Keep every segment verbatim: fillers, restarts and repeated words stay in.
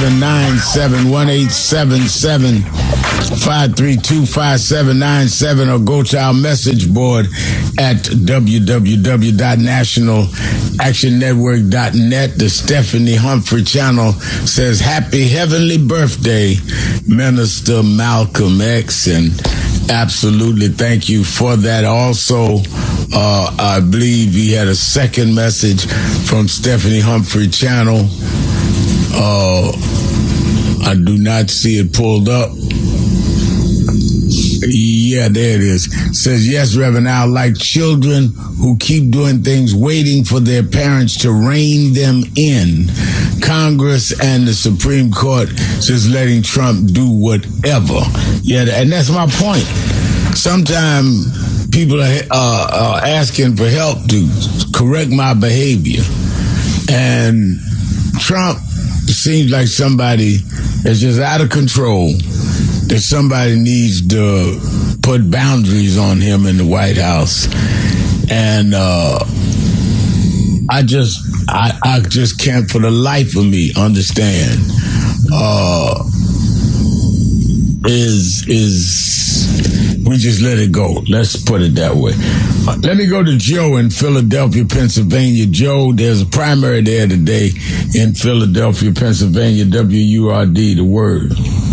seven nine seven, one eight seven seven, five three two, five seven nine seven, or go to our message board at w w w dot national action network dot net. The Stephanie Humphrey channel says, happy heavenly birthday, Minister Malcolm X, and absolutely thank you for that. Also, uh, I believe he had a second message from Stephanie Humphrey channel. Uh, I do not see it pulled up. Yeah, there it is. Says, yes, Reverend Al, like children who keep doing things, waiting for their parents to rein them in. Congress and the Supreme Court just letting Trump do whatever. Yeah, and that's my point. Sometimes people are, uh, are asking for help to correct my behavior. And Trump seems like somebody that's just out of control, that somebody needs to put boundaries on him in the White House. And uh, I just I, I just can't for the life of me understand uh, is is we just let it go. Let's put it that way. Uh, let me go to Joe in Philadelphia, Pennsylvania. Joe, there's a primary there today in Philadelphia, Pennsylvania. W U R D, the word.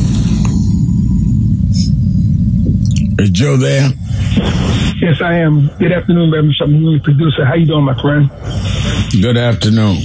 Is Joe there? Yes, I am. Good afternoon, Reverend Sharpton, producer. How you doing, my friend? Good afternoon.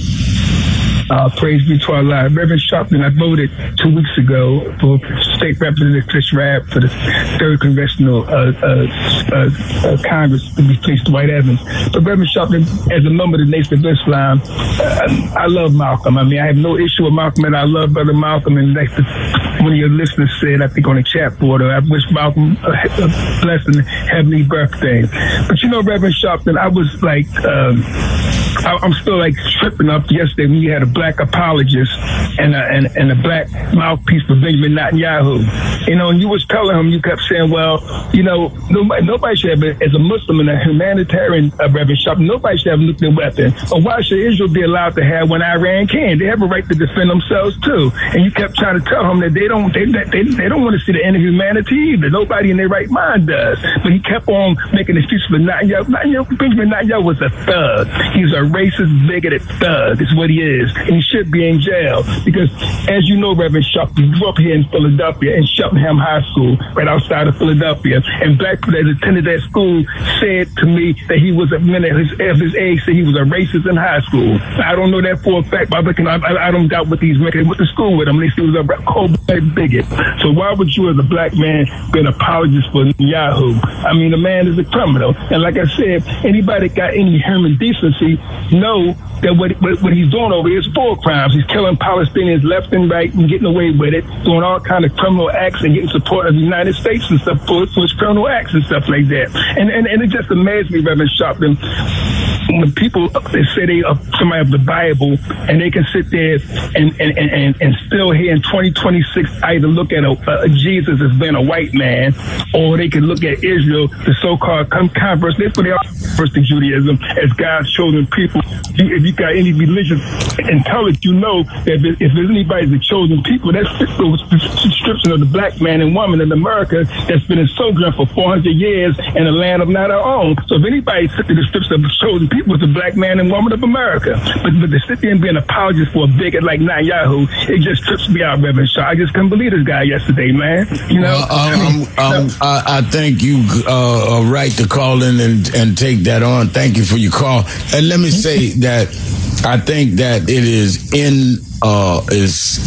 Uh, praise be to Allah. Reverend Sharpton, I voted two weeks ago for State Representative Chris Rabb for the third Congressional uh, uh, uh, uh, Congress to be placed to White Evans. But Reverend Sharpton, as a member of the Nation of Islam, uh, I love Malcolm. I mean, I have no issue with Malcolm, and I love Brother Malcolm. And like the, one of your listeners said, I think on the chat board, I wish Malcolm a, a blessed heavenly birthday. But you know, Reverend Sharpton, I was like, um, I, I'm still like tripping up yesterday when you had a black apologist and a, and, and a black mouthpiece for Benjamin Netanyahu. You know, and you was telling him, you kept saying, well, you know, nobody, nobody should have, as a Muslim and a humanitarian, uh, Reverend Sharpton, nobody should have a nuclear weapon. Or why should Israel be allowed to have when Iran can? They have a right to defend themselves too. And you kept trying to tell him that they don't, they, they, they don't want to see the end of humanity either. Nobody in their right mind does. But he kept on making excuses for Netanyahu. Netanyahu Benjamin Netanyahu was a thug. He's a racist, bigoted thug, is what he is. And he should be in jail. Because, as you know, Reverend Sharpton, you grew up here in Philadelphia, in Cheltenham High School, right outside of Philadelphia. And black people that attended that school said to me that he was, a minute his, of his age, said he was a racist in high school. I don't know that for a fact, but I, I, I don't doubt what these men went to school with him. They said he was a cold-blooded bigot. So why would you, as a black man, be an apologist for Yahoo? I mean, the man is a criminal. And like I said, anybody got any human decency know that what, what what he's doing over here is war crimes. He's killing Palestinians left and right and getting away with it, doing all kind of criminal acts and getting support of the United States and stuff for, for his criminal acts and stuff like that. And and, and it just amazed me, Reverend Sharpton, when people they say they are somebody of the Bible and they can sit there and and, and, and still here in twenty twenty-six either look at a, a Jesus as being a white man, or they can look at Israel, the so-called converse, that's what they are, first to Judaism, as God's chosen people. If you got any religious intelligence, you know that if there's anybody's the chosen people, that's the description of the black man and woman in America that's been in sojourn for four hundred years in a land of not our own. So if anybody fit the description of the chosen people, it's the black man and woman of America. But, but to sit there and be an apologist for a bigot like Netanyahu, it just trips me out, Reverend Shaw. I just couldn't believe this guy yesterday, man. You know, uh, um, I, mean, um, so, I, I think you uh, are right to call in and, and take that on. Thank you for your call. And let me say that I think that it is in uh, is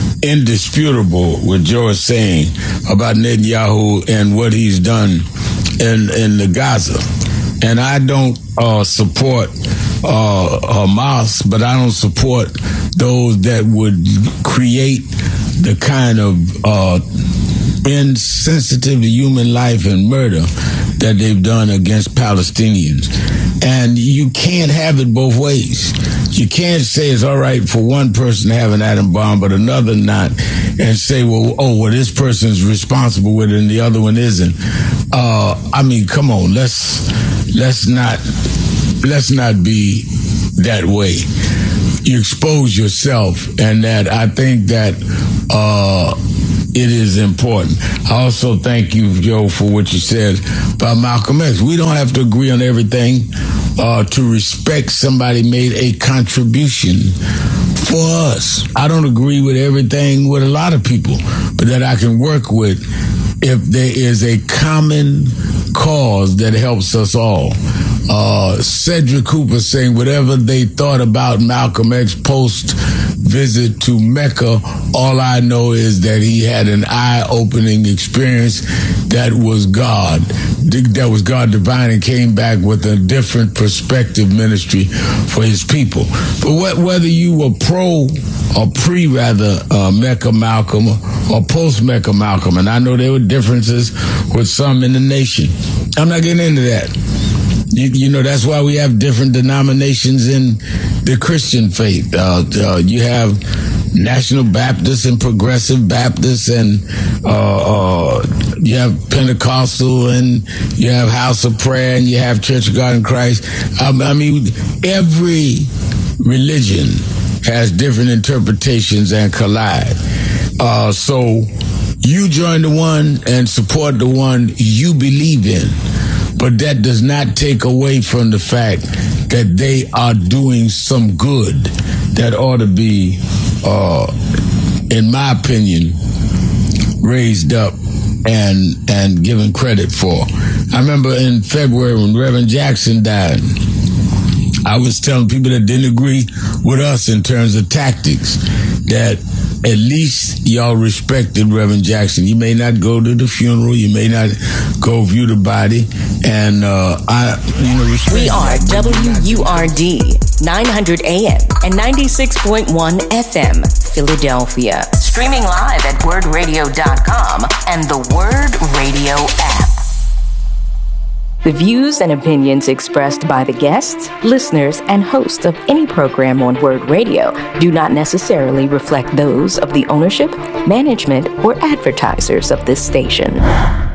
indisputable what Joe is saying about Netanyahu and what he's done in in the Gaza. And I don't uh, support uh, Hamas, but I don't support those that would create the kind of uh, insensitive to human life and murder that they've done against Palestinians. And you can't have it both ways. You can't say it's all right for one person to have an atom bomb, but another not, and say, well, oh, well, this person's responsible with it and the other one isn't. Uh, I mean, come on, let's let's not let's not be that way. you expose yourself, and that I think that uh, it is important. I also thank you, Joe, for what you said about Malcolm X. We don't have to agree on everything. Uh, to respect somebody made a contribution for us. I don't agree with everything with a lot of people, but that I can work with if there is a common cause that helps us all. Uh, Cedric Cooper saying whatever they thought about Malcolm X post visit to Mecca, all I know is that he had an eye-opening experience that was God, that was God divine, and came back with a different perspective ministry for his people. But what, whether you were pro or pre, rather, uh, Mecca Malcolm or post-Mecca Malcolm, and I know there were differences with some in the nation. I'm not getting into that. You, you know, that's why we have different denominations in the Christian faith. Uh, uh, you have National Baptists and Progressive Baptists, and uh, uh, you have Pentecostal, and you have House of Prayer, and you have Church of God in Christ. Um, I mean, every religion has different interpretations and collide. Uh, so you join the one and support the one you believe in. But that does not take away from the fact that they are doing some good that ought to be, uh, in my opinion, raised up and and given credit for. I remember in February when Reverend Jackson died, I was telling people that didn't agree with us in terms of tactics that at least y'all respected Reverend Jackson. You may not go to the funeral, you may not go view the body, and uh, I, you know, respect. We are W U R D nine hundred A M and ninety-six point one F M, Philadelphia. Streaming live at word radio dot com and the Word Radio app. The views and opinions expressed by the guests, listeners, and hosts of any program on Word Radio do not necessarily reflect those of the ownership, management, or advertisers of this station.